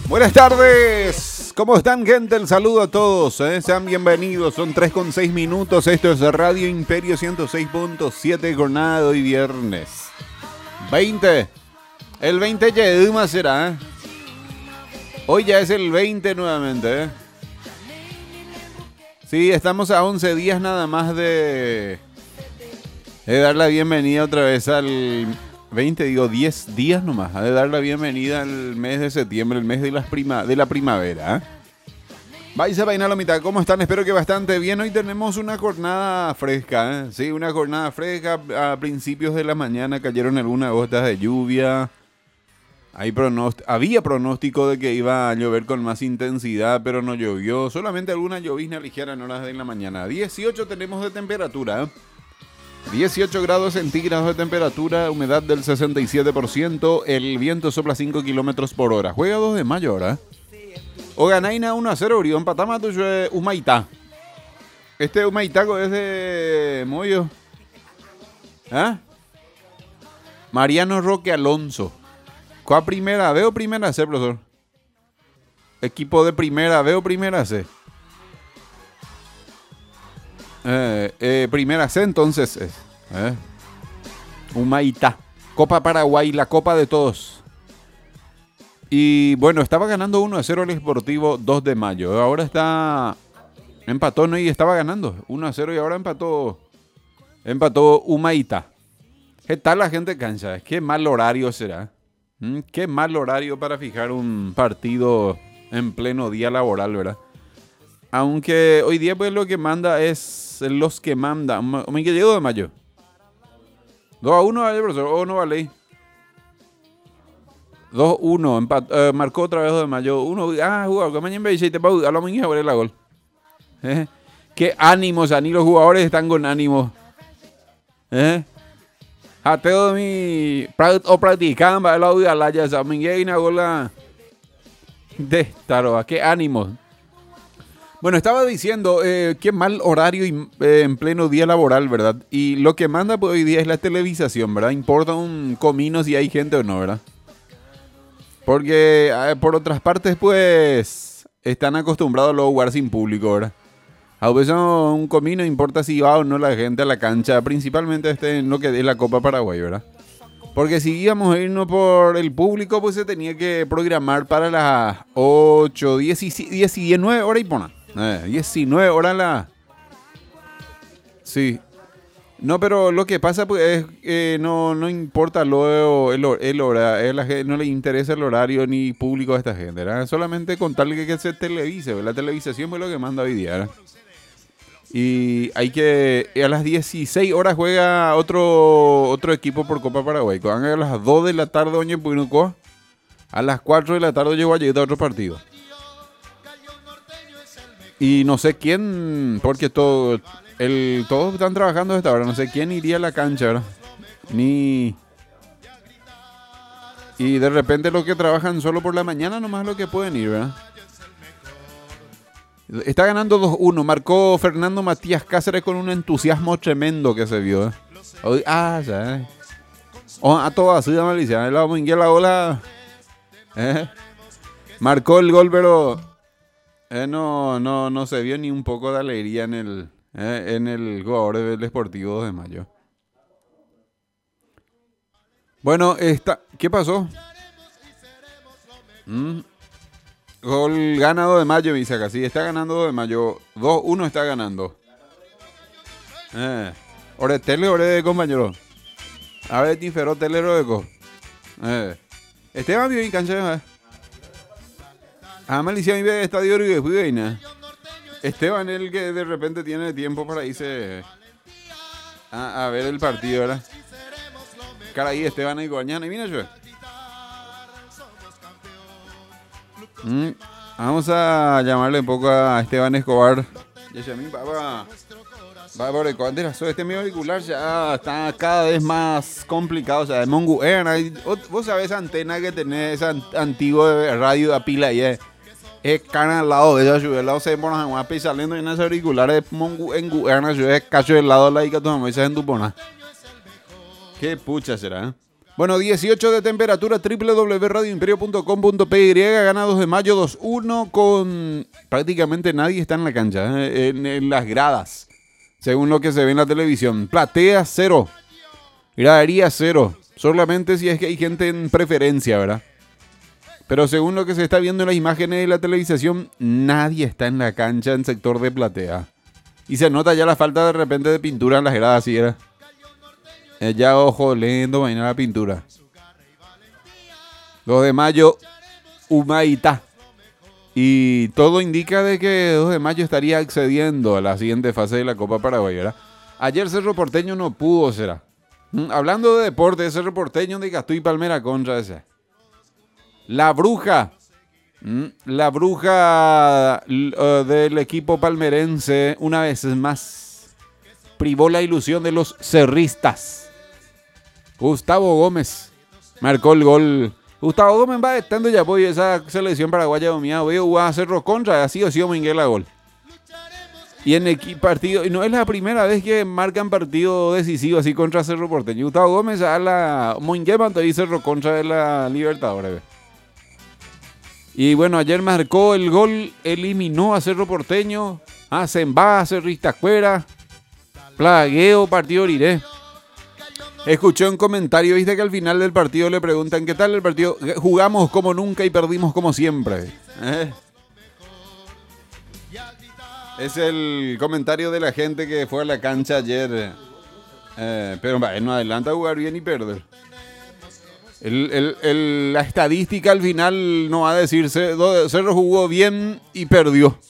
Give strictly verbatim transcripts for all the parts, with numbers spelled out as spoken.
Buenas tardes, ¿cómo están, gente? El saludo a todos, ¿eh? Sean bienvenidos, son tres con seis minutos, esto es Radio Imperio ciento seis punto siete, jornada de hoy viernes veinte, el veinte ya será, ¿eh? Hoy ya es el veinte nuevamente, ¿eh? Sí, estamos a once días nada más de, de dar la bienvenida otra vez al veinte, digo diez días nomás, de dar la bienvenida al mes de septiembre, el mes de, las prima, de la primavera, ¿eh? Vais a vaina la mitad, ¿cómo están? Espero que bastante bien. Hoy tenemos una jornada fresca, ¿eh? Sí, una jornada fresca. A principios de la mañana cayeron algunas gotas de lluvia. Hay pronost- había pronóstico de que iba a llover con más intensidad, pero no llovió. Solamente alguna llovizna ligera en horas de la mañana. dieciocho tenemos de temperatura, ¿eh? dieciocho grados centígrados de temperatura, humedad del sesenta y siete por ciento, el viento sopla cinco kilómetros por hora. Juega dos de mayo ahora. O ganaina uno a cero, Orión Patama, tuyo es Humaitá. Este Humaitaco es de Moyo. ¿Ah? Mariano Roque Alonso. ¿Cuál primera B o primera C, profesor? Equipo de primera B o primera C. Eh, eh, primera C entonces es eh. Humaitá, Copa Paraguay, la copa de todos. Y bueno, estaba ganando uno a cero el Sportivo dos de mayo. Ahora está empató, ¿no? Y estaba ganando uno a cero y ahora empató Empató Humaitá. ¿Qué tal la gente cancha? Qué mal horario será. ¿Mm? Qué mal horario para fijar un partido en pleno día laboral, ¿verdad? Aunque hoy día pues lo que manda es los que manda. Me llegó de mayo. dos a uno, vale, profesor. O no vale. dos uno. Empat, eh, marcó otra vez dos de mayo. Uno. Ah, jugador. Que mañana me te pau. A lo mejor la gol. ¿Eh? Qué ánimos, ni los jugadores están con ánimo. ¿Eh? Ateo mi. O practican. Va el audio a la ya. Se me llega una gola. De Taroa. Qué ánimos. Bueno, estaba diciendo, eh, qué mal horario y, eh, en pleno día laboral, ¿verdad? Y lo que manda pues, hoy día es la televisación, ¿verdad? Importa un comino si hay gente o no, ¿verdad? Porque eh, por otras partes, pues, están acostumbrados a luego jugar sin público, ¿verdad? A veces un comino importa si va o no la gente a la cancha, principalmente este, en lo que es la Copa Paraguay, ¿verdad? Porque si íbamos a irnos por el público, pues se tenía que programar para las ocho, diez, diecinueve horas y pona. Eh, diecinueve horas la... Sí. No, pero lo que pasa pues es que no, no importa luego el, el horario, no le interesa el horario ni público a esta gente, ¿verdad? Solamente contarle que, que se televise, ¿verdad? La televisación es lo que manda hoy día, ¿verdad? Y hay que... A las dieciséis horas juega otro otro equipo por Copa Paraguay. A las dos de la tarde, doña Puinucoa. A las cuatro de la tarde llegó a llegar a otro partido. Y no sé quién, porque todo, el, todos están trabajando a esta hora. No sé quién iría a la cancha, ¿verdad? Ni... Y de repente los que trabajan solo por la mañana nomás lo que pueden ir, ¿verdad? Está ganando dos uno. Marcó Fernando Matías Cáceres con un entusiasmo tremendo que se vio, ¿eh? Hoy, ah, ya, ¿eh? Oh, a todo así de malicia. La la ola, ¿eh? Marcó el gol, pero... Eh, no, no, no se vio ni un poco de alegría en el, eh, en el jugador del Sportivo dos de mayo. Bueno, esta, ¿qué pasó? ¿Mm? Gol ganado de mayo, me dice acá. Sí, está ganando dos de mayo. dos uno está ganando. Eh. Ore tele, ore compañero. A ver, Tifero, tele, rodeco. Eh. Esteban vio en cancha, ¿eh? Ah, Malicia mi ve estadio Uruguay. Esteban es el que de repente tiene tiempo para irse a, a ver el partido, ¿verdad? Cara ahí, Esteban y Guañana. Y mira yo. Mm, vamos a llamarle un poco a Esteban Escobar. Ya mí va va por el cuadro. Este mi auricular ya está cada vez más complicado. O sea, de Mongu Air. Vos sabés antena que tenés, esa antigua de radio a pila y es. Es cara al lado de ella, yo al lado se pone a pisar saliendo en ese auricular de Mongu en Guerna, yo es cacho del lado de la ica tu mamá y se en tu pona. Qué pucha será, ¿eh? Bueno, dieciocho de temperatura, doble u doble u doble u punto radio imperio punto com punto p y, gana dos de mayo dos uno con prácticamente nadie está en la cancha, ¿eh? en, en las gradas, según lo que se ve en la televisión. Platea cero, gradería cero, solamente si es que hay gente en preferencia, ¿verdad? Pero según lo que se está viendo en las imágenes de la televisación, nadie está en la cancha en sector de platea. Y se nota ya la falta de repente de pintura en las gradas, ¿sí era? Ya ojo lento, mañana la pintura. dos de mayo, Humaitá. Y todo indica de que dos de mayo estaría accediendo a la siguiente fase de la Copa Paraguay, ¿verdad? Ayer Cerro Porteño no pudo, será. ¿Mm? Hablando de deporte, Cerro Porteño de Castú y Palmera contra ese. La Bruja. ¿Mm? La Bruja uh, del equipo palmerense, una vez más, privó la ilusión de los cerristas. Gustavo Gómez marcó el gol. Gustavo Gómez va estando ya por esa selección paraguaya dominada. Veo va a Cerro contra, así o sí o Minguela gol. Y en el partido, y no es la primera vez que marcan partido decisivo así contra Cerro Porteño. Gustavo Gómez a la Moingueman y Cerro contra de la Libertadores. Y bueno, ayer marcó el gol, eliminó a Cerro Porteño, a Zembá, a Cerrista Cuera, plagueo, partido Liré. Escuché un comentario, viste que al final del partido le preguntan ¿qué tal el partido? Jugamos como nunca y perdimos como siempre. ¿Eh? Es el comentario de la gente que fue a la cancha ayer. Eh, pero va, no adelanta a jugar bien y perder. El, el, el, la estadística al final no va a decirse Cerro jugó bien y perdió.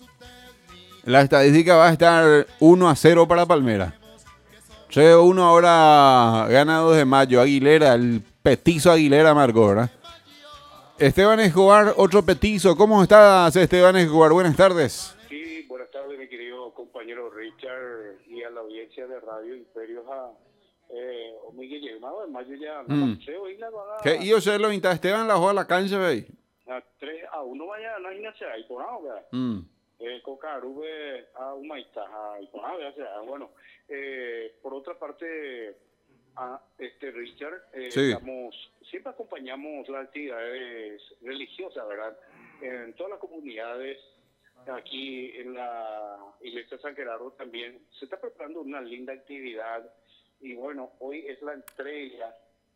La estadística va a estar uno a cero para Palmera. tres a uno ahora gana dos de mayo. Aguilera, el petizo Aguilera marcó, ¿verdad? Esteban Escobar, otro petizo. ¿Cómo estás, Esteban Escobar? Buenas tardes. Sí, buenas tardes, mi querido compañero Richard y a la audiencia de Radio Imperios a eh, Miguel Llegado de mayo ya no Mm. sé, hoy la va a... ¿Qué? Y yo sé lo mitad. Esteban la jugó a la cancha, ¿veis? a tres a uno vaya a la gimnasia ahí por ahora. Mm. Eh, Cocarube a Humaitá, ahí por ahora, o sea, bueno, eh, por otra parte, a este Richard, eh, Sí. estamos, siempre acompañamos las actividades religiosas, ¿verdad? En todas las comunidades. Aquí en la iglesia de San Gerardo también se está preparando una linda actividad y bueno, hoy es la entrega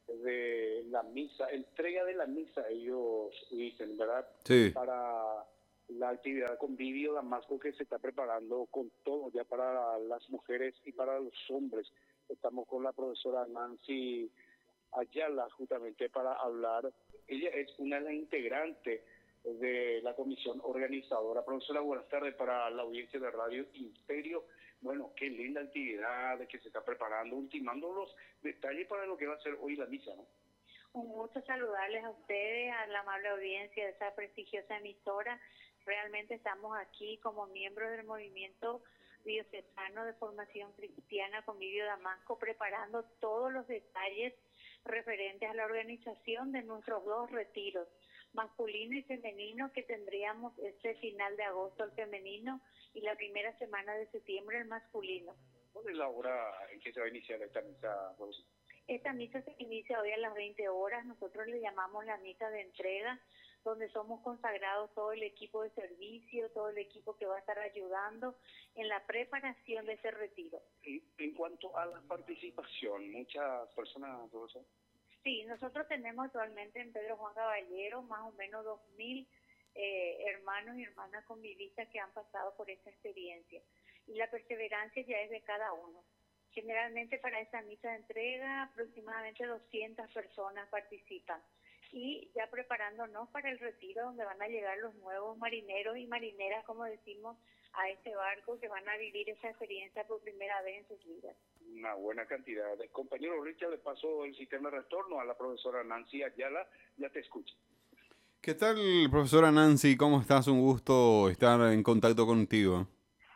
de la misa, entrega de la misa, ellos dicen, ¿verdad? Sí. Para la actividad de convivio Damasco que se está preparando con todo ya para las mujeres y para los hombres. Estamos con la profesora Nancy Ayala justamente para hablar. Ella es una de las integrantes de la comisión organizadora. Profesora, buenas tardes para la audiencia de Radio Imperio. Bueno, qué linda actividad que se está preparando, ultimando los detalles para lo que va a ser hoy la misa, ¿no? Un gusto saludarles a ustedes, a la amable audiencia de esa prestigiosa emisora. Realmente estamos aquí como miembros del movimiento diocesano de formación cristiana Convivio Damasco, preparando todos los detalles referentes a la organización de nuestros dos retiros, masculino y femenino, que tendríamos este final de agosto el femenino y la primera semana de septiembre el masculino. ¿Cuál es la hora en que se va a iniciar esta misa, profesor? Esta misa se inicia hoy a las veinte horas, nosotros le llamamos la misa de entrega, donde somos consagrados todo el equipo de servicio, todo el equipo que va a estar ayudando en la preparación de ese retiro. Y en cuanto a la participación, muchas personas, profesor. Sí, nosotros tenemos actualmente en Pedro Juan Caballero más o menos dos mil eh, hermanos y hermanas convivistas que han pasado por esta experiencia. Y la perseverancia ya es de cada uno. Generalmente para esta misa de entrega aproximadamente doscientas personas participan. Y ya preparándonos para el retiro donde van a llegar los nuevos marineros y marineras, como decimos, a este barco que van a vivir esa experiencia por primera vez en sus vidas. Una buena cantidad. Compañero Richard, le paso el sistema de retorno a la profesora Nancy Ayala, ya te escucho. ¿Qué tal, profesora Nancy? ¿Cómo estás? Un gusto estar en contacto contigo.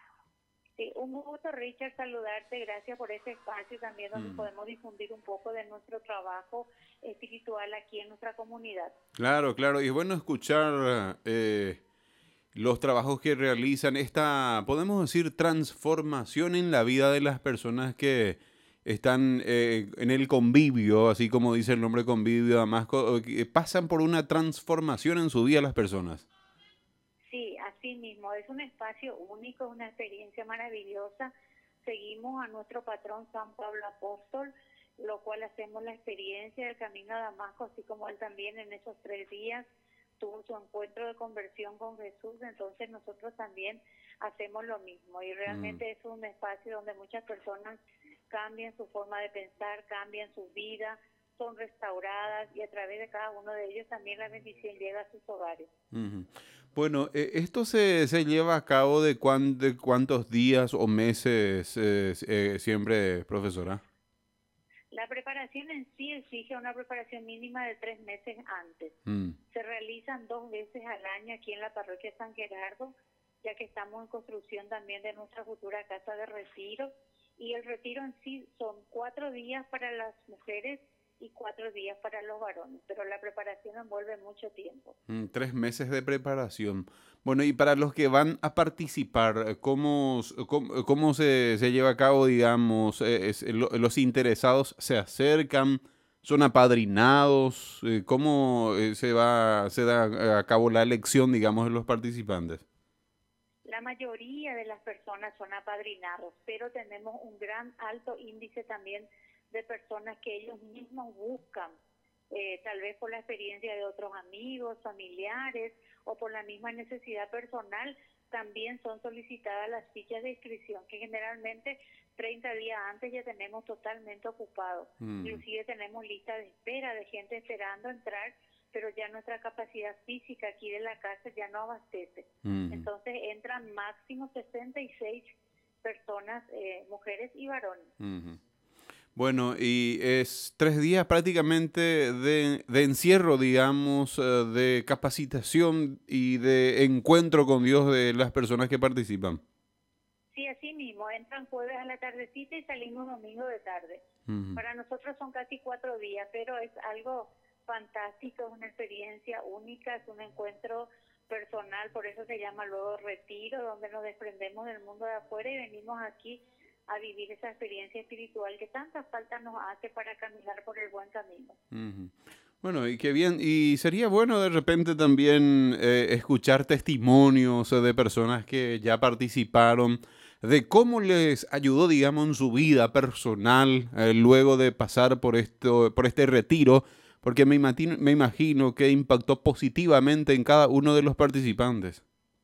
Sí, un gusto, Richard, saludarte. Gracias por este espacio también donde mm. podemos difundir un poco de nuestro trabajo espiritual aquí en nuestra comunidad. Claro, claro. Y es bueno escuchar eh, los trabajos que realizan, esta, podemos decir, transformación en la vida de las personas que están eh, en el convivio, así como dice el nombre convivio, Damasco, eh, pasan por una transformación en su vida las personas. Sí, así mismo, es un espacio único, una experiencia maravillosa. Seguimos a nuestro patrón San Pablo Apóstol, lo cual hacemos la experiencia del Camino a Damasco, así como él también en esos tres días tuvo su encuentro de conversión con Jesús. Entonces nosotros también hacemos lo mismo, y realmente mm. es un espacio donde muchas personas cambian su forma de pensar, cambian su vida, son restauradas, y a través de cada uno de ellos también la bendición llega a sus hogares. Uh-huh. Bueno, eh, ¿esto se, se lleva a cabo de, cuán, de cuántos días o meses eh, eh, siempre, profesora? La preparación en sí exige una preparación mínima de tres meses antes. Mm. Se realizan dos veces al año aquí en la parroquia San Gerardo, ya que estamos en construcción también de nuestra futura casa de retiro, y el retiro en sí son cuatro días para las mujeres y cuatro días para los varones, pero la preparación envuelve mucho tiempo. Mm, tres meses de preparación. Bueno, y para los que van a participar, ¿cómo, cómo, cómo se, se lleva a cabo, digamos? Es, lo, ¿Los interesados se acercan? ¿Son apadrinados? ¿Cómo se va se da a cabo la elección, digamos, de los participantes? La mayoría de las personas son apadrinados, pero tenemos un gran alto índice también de personas que ellos mismos buscan, eh, tal vez por la experiencia de otros amigos, familiares, o por la misma necesidad personal. También son solicitadas las fichas de inscripción, que generalmente treinta días antes ya tenemos totalmente ocupados. Mm. Inclusive tenemos lista de espera de gente esperando entrar, pero ya nuestra capacidad física aquí de la casa ya no abastece. Mm. Entonces entran máximo sesenta y seis personas, eh, mujeres y varones. Mm-hmm. Bueno, y es tres días prácticamente de, de encierro, digamos, de capacitación y de encuentro con Dios de las personas que participan. Sí, así mismo, entran jueves a la tardecita y salimos domingo de tarde. Uh-huh. Para nosotros son casi cuatro días, pero es algo fantástico, es una experiencia única, es un encuentro personal, por eso se llama luego retiro, donde nos desprendemos del mundo de afuera y venimos aquí a vivir esa experiencia espiritual que tanta falta nos hace para caminar por el buen camino. Uh-huh. Bueno, y qué bien. Y sería bueno de repente también eh, escuchar testimonios de personas que ya participaron, de cómo les ayudó, digamos, en su vida personal eh, luego de pasar por esto, por este retiro, porque me imagino, me imagino que impactó positivamente en cada uno de los participantes.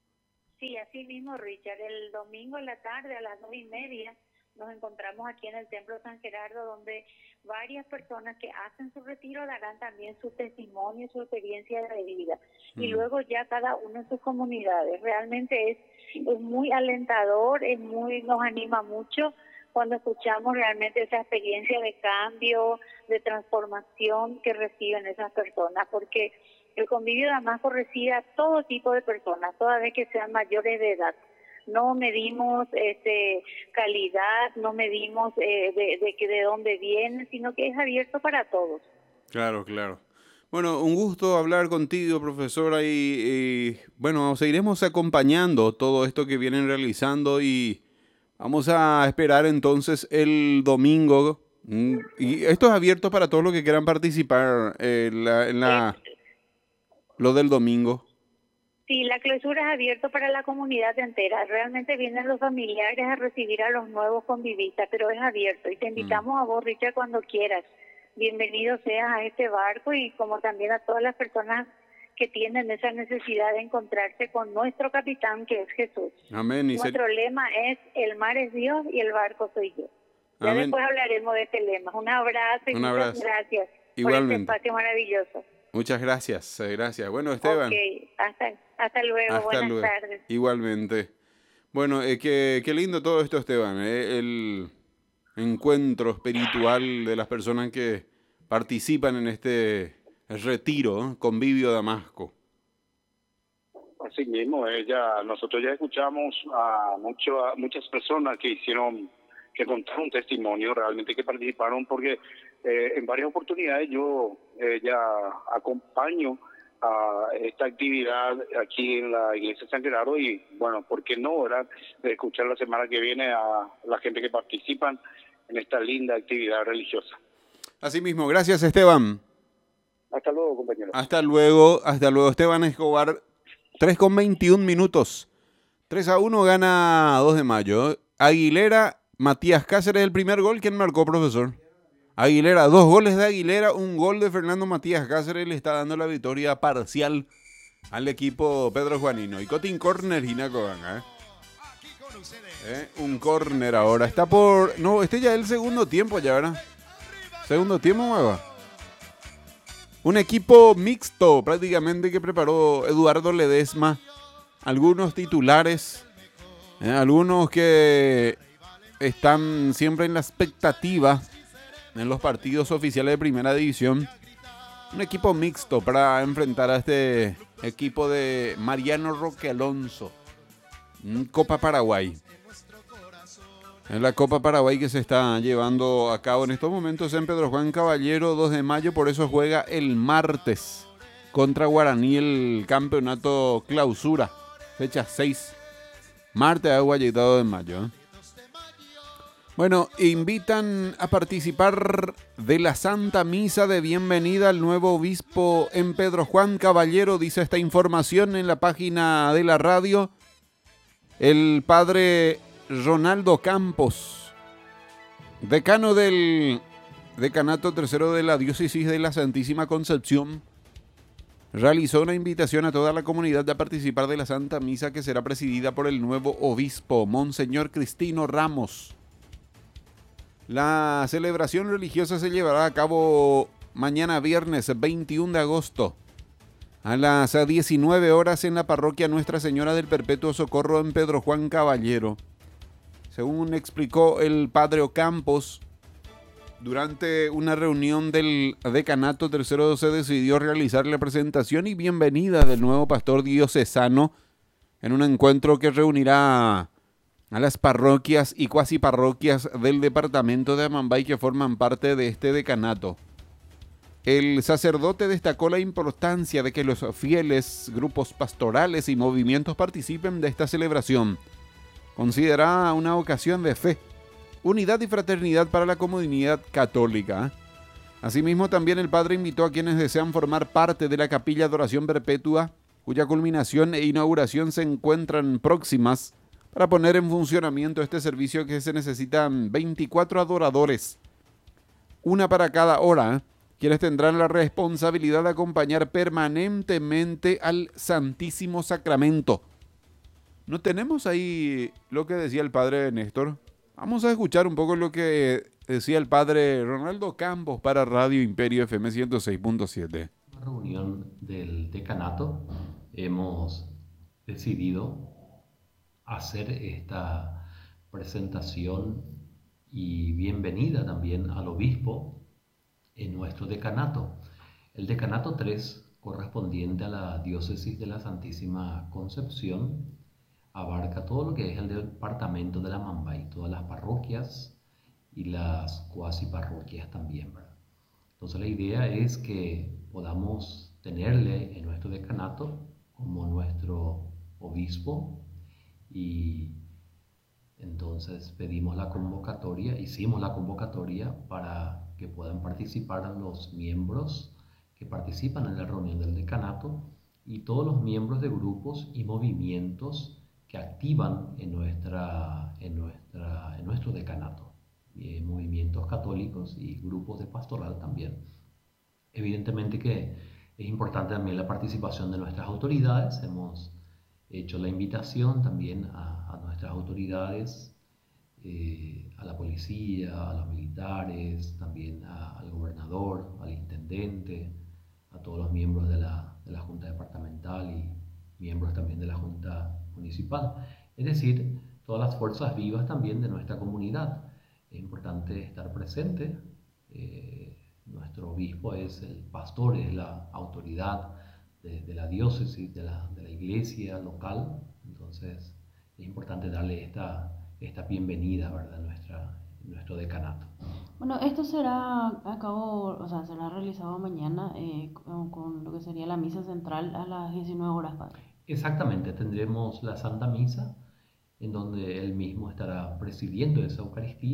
Sí, así mismo, Richard. El domingo en la tarde a las dos y media nos encontramos aquí en el Templo San Gerardo, donde varias personas que hacen su retiro darán también su testimonio, su experiencia de vida. Mm. Y luego ya cada uno en sus comunidades. Realmente es, es muy alentador, es muy, nos anima mucho cuando escuchamos realmente esa experiencia de cambio, de transformación que reciben esas personas, porque el convivio de Damasco recibe a todo tipo de personas, toda vez que sean mayores de edad. No medimos este, calidad, no medimos eh, de, de, que de dónde vienen, sino que es abierto para todos. Claro, claro. Bueno, un gusto hablar contigo, profesora, y, y bueno, seguiremos acompañando todo esto que vienen realizando y vamos a esperar entonces el domingo. Y esto es abierto para todos los que quieran participar en la, en la, lo del domingo. Sí, la clausura es abierto para la comunidad entera. Realmente vienen los familiares a recibir a los nuevos convivistas, pero es abierto. Y te invitamos mm. a vos, Richard, cuando quieras. Bienvenido seas a este barco, y como también a todas las personas que tienen esa necesidad de encontrarse con nuestro capitán, que es Jesús. Amén. Y nuestro ser... lema es: el mar es Dios y el barco soy yo. Ya Amén. Después hablaremos de este lema. Un abrazo y Un muchas abrazo. gracias Igualmente. por este espacio maravilloso. Muchas gracias, gracias. Bueno, Esteban. Ok, hasta, hasta luego, hasta buenas luego. tardes. Igualmente. Bueno, eh, qué, qué lindo todo esto, Esteban. Eh, el encuentro espiritual de las personas que participan en este retiro, ¿eh? Convivio Damasco. Así mismo, ella, nosotros ya escuchamos a, mucho, a muchas personas que hicieron, que contaron un testimonio realmente, que participaron, porque eh, en varias oportunidades yo eh, ya acompaño a esta actividad aquí en la iglesia de San Gerardo, y bueno, ¿por qué no, verdad? De escuchar la semana que viene a la gente que participan en esta linda actividad religiosa. Así mismo, gracias Esteban. Hasta luego, compañero. Hasta luego, hasta luego Esteban Escobar. tres con veintiún minutos. tres a uno gana dos de mayo. Aguilera, Matías Cáceres, el primer gol. ¿Quién marcó, profesor? Aguilera, dos goles de Aguilera, un gol de Fernando Matías Cáceres. Le está dando la victoria parcial al equipo Pedro Juanino. Y Cotin Corner, Ginaco gana, ¿eh? ¿Eh? Un corner ahora. Está por... No, este ya es el segundo tiempo ya, ¿verdad? Segundo tiempo, Maga. Un equipo mixto prácticamente que preparó Eduardo Ledesma. Algunos titulares. ¿eh? Algunos que están siempre en la expectativa en los partidos oficiales de Primera División. Un equipo mixto para enfrentar a este equipo de Mariano Roque Alonso. Copa Paraguay. En la Copa Paraguay que se está llevando a cabo en estos momentos en Pedro Juan Caballero, dos de mayo, por eso juega el martes contra Guaraní el campeonato clausura, fecha seis, martes a Guayitado de mayo. ¿eh? Bueno, invitan a participar de la Santa Misa de bienvenida al nuevo obispo en Pedro Juan Caballero, dice esta información en la página de la radio. El padre Ronaldo Campos, decano del decanato tercero de la diócesis de la Santísima Concepción, realizó una invitación a toda la comunidad a participar de la Santa Misa que será presidida por el nuevo obispo, Monseñor Cristino Ramos. La celebración religiosa se llevará a cabo mañana viernes veintiuno de agosto a las diecinueve horas en la parroquia Nuestra Señora del Perpetuo Socorro en Pedro Juan Caballero. Según explicó el padre Ocampos, durante una reunión del decanato tercero se decidió realizar la presentación y bienvenida del nuevo pastor diocesano en un encuentro que reunirá a las parroquias y cuasi parroquias del departamento de Amambay que forman parte de este decanato. El sacerdote destacó la importancia de que los fieles, grupos pastorales y movimientos participen de esta celebración, considerada una ocasión de fe, unidad y fraternidad para la comunidad católica. Asimismo, también el padre invitó a quienes desean formar parte de la Capilla de Oración Perpetua, cuya culminación e inauguración se encuentran próximas, para poner en funcionamiento este servicio que se necesitan veinticuatro adoradores, una para cada hora, quienes tendrán la responsabilidad de acompañar permanentemente al Santísimo Sacramento. ¿No tenemos ahí lo que decía el padre Néstor? Vamos a escuchar un poco lo que decía el padre Ronaldo Campos para Radio Imperio F M ciento seis punto siete. En la reunión del decanato hemos decidido hacer esta presentación y bienvenida también al obispo en nuestro decanato. El decanato tres, correspondiente a la diócesis de la Santísima Concepción, abarca todo lo que es el departamento de la Amambay, todas las parroquias y las cuasi parroquias también, ¿verdad? Entonces la idea es que podamos tenerle en nuestro decanato como nuestro obispo, y entonces pedimos la convocatoria, hicimos la convocatoria para que puedan participar los miembros que participan en la reunión del decanato y todos los miembros de grupos y movimientos que activan en, nuestra, en, nuestra, en nuestro decanato, eh, movimientos católicos y grupos de pastoral también. Evidentemente que es importante también la participación de nuestras autoridades. Hemos hecho la invitación también a, a nuestras autoridades, eh, a la policía, a los militares, también a, al gobernador, al intendente, a todos los miembros de la, de la Junta Departamental y miembros también de la Junta Municipal. Es decir, todas las fuerzas vivas también de nuestra comunidad. Es importante estar presente. Eh, nuestro obispo es el pastor, es la autoridad de, de la diócesis, de la, de la iglesia local. Entonces es importante darle esta, esta bienvenida, ¿verdad?, a nuestra, nuestro decanato. Bueno, esto será a cabo, o sea, será realizado mañana eh, con, con lo que sería la misa central a las diecinueve horas, padre. Exactamente, tendremos la Santa Misa, en donde él mismo estará presidiendo esa Eucaristía.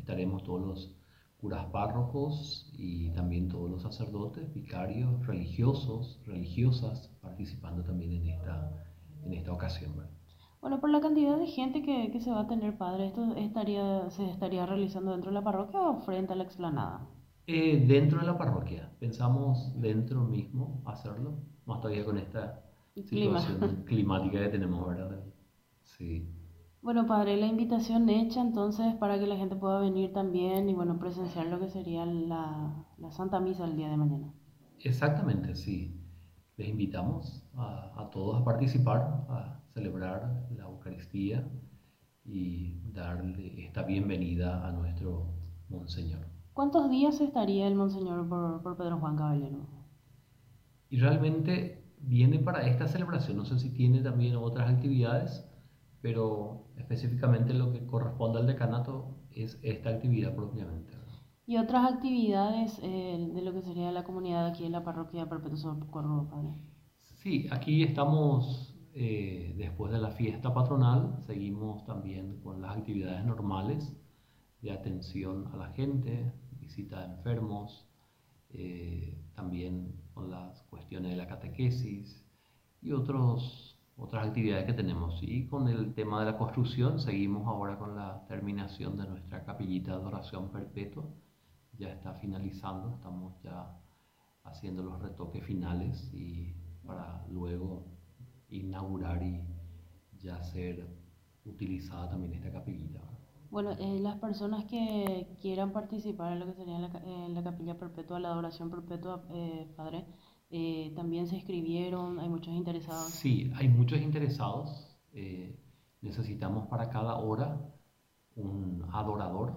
estaremos todos los curas párrocos y también todos los sacerdotes, vicarios, religiosos, religiosas, participando también en esta, en esta ocasión, ¿verdad? Bueno, por la cantidad de gente que, que se va a tener, padre, ¿esto estaría, se estaría realizando dentro de la parroquia o frente a la explanada? Eh, dentro de la parroquia, pensamos dentro mismo hacerlo, más todavía con esta situación Clima. climática que tenemos, ¿verdad? Sí. Bueno, padre, la invitación hecha entonces para que la gente pueda venir también y bueno, presenciar lo que sería la, la Santa Misa el día de mañana. Exactamente, sí. Les invitamos a, a todos a participar, a celebrar la Eucaristía y darle esta bienvenida a nuestro Monseñor. ¿Cuántos días estaría el Monseñor por, por Pedro Juan Caballero? Y realmente viene para esta celebración, no sé si tiene también otras actividades, pero específicamente lo que corresponde al decanato es esta actividad propiamente. ¿Y otras actividades eh, de lo que sería la comunidad aquí en la parroquia Perpetuo Socorro, padre? Sí, aquí estamos eh, después de la fiesta patronal, seguimos también con las actividades normales de atención a la gente, visita a enfermos, eh, también con las cuestiones de la catequesis y otros, otras actividades que tenemos. Y con el tema de la construcción seguimos ahora con la terminación de nuestra capillita de adoración perpetua. Ya está finalizando, estamos ya haciendo los retoques finales y para luego inaugurar y ya ser utilizada también esta capillita. Bueno, eh, las personas que quieran participar en lo que sería la, en la capilla perpetua, la adoración perpetua, eh, padre, eh, también se inscribieron, hay muchos interesados. Sí, hay muchos interesados. Eh, necesitamos para cada hora un adorador.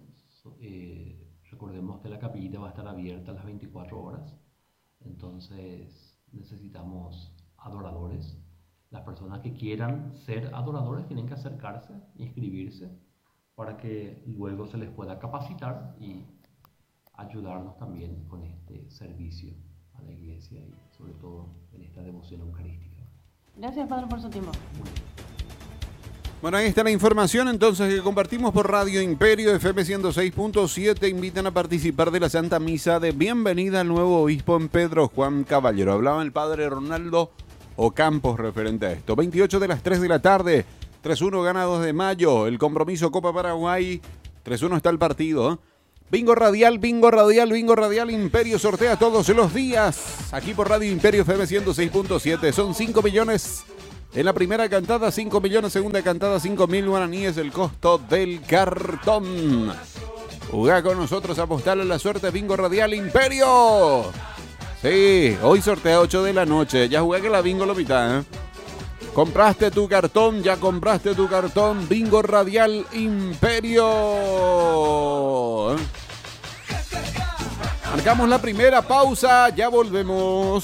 Eh, recordemos que la capillita va a estar abierta las veinticuatro horas, entonces necesitamos adoradores. Las personas que quieran ser adoradores tienen que acercarse, inscribirse, para que luego se les pueda capacitar y ayudarnos también con este servicio a la iglesia y sobre todo en esta devoción eucarística. Gracias, padre, por su tiempo. Bueno, ahí está la información entonces que compartimos por Radio Imperio F M ciento seis punto siete. Invitan a participar de la Santa Misa de bienvenida al nuevo obispo en Pedro Juan Caballero. Hablaba el padre Ronaldo Ocampos referente a esto. veintiocho de las tres de la tarde. tres uno gana dos de mayo. El compromiso Copa Paraguay. tres uno está el partido. ¿eh? Bingo radial, bingo radial, bingo radial. Imperio sortea todos los días. Aquí por Radio Imperio F M ciento seis punto siete. Son cinco millones en la primera cantada, cinco millones. Segunda cantada, cinco mil guaraníes. El costo del cartón. Jugá con nosotros, apostarle a la suerte. Bingo radial, Imperio. Sí, hoy sortea ocho de la noche. Ya jugué que la bingo lo mitad, ¿eh? Compraste tu cartón, ya compraste tu cartón. Bingo radial Imperio. Marcamos la primera pausa, ya volvemos.